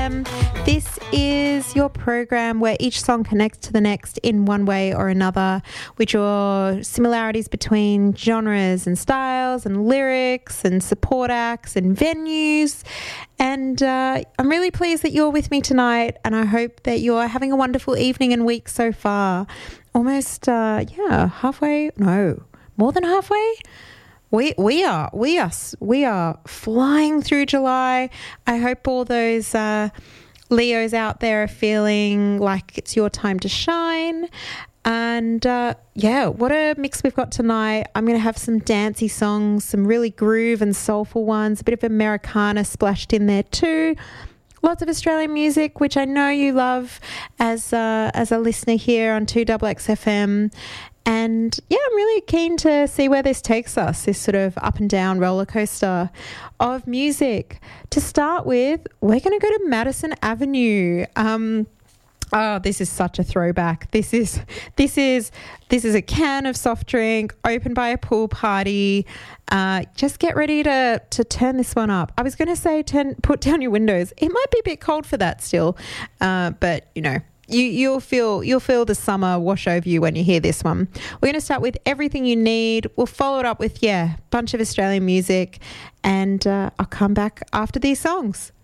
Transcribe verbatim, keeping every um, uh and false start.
Um, this is your program where each song connects to the next in one way or another. We draw similarities between genres and styles and lyrics and support acts and venues. And uh, I'm really pleased that you're with me tonight, and I hope that you're having a wonderful evening and week so far. Almost, uh, yeah, halfway, no, more than halfway. We we are we are we are flying through July. I hope all those uh, Leos out there are feeling like it's your time to shine. And uh, yeah, what a mix we've got tonight. I'm going to have some dancey songs, some really groove and soulful ones, a bit of Americana splashed in there too. Lots of Australian music, which I know you love as uh, as a listener here on two X X F M. And yeah, I'm really keen to see where this takes us, this sort of up and down roller coaster of music. To start with, we're going to go to Madison Avenue. Um, oh, this is such a throwback. This is this is this is a can of soft drink opened by a pool party. Uh, just get ready to to turn this one up. I was going to say turn, put down your windows. It might be a bit cold for that still, uh, but you know. You, you'll feel you'll feel the summer wash over you when you hear this one. We're going to start with Everything You Need. We'll follow it up with, yeah, a bunch of Australian music. And uh, I'll come back after these songs.